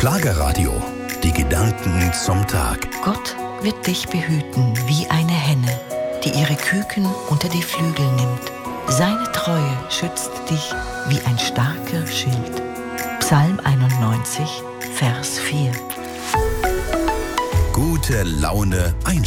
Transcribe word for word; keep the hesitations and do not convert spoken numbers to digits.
Schlagerradio. Die Gedanken zum Tag. Gott wird dich behüten wie eine Henne, die ihre Küken unter die Flügel nimmt. Seine Treue schützt dich wie ein starker Schild. Psalm einundneunzig, Vers vier. Gute Laune einstellen.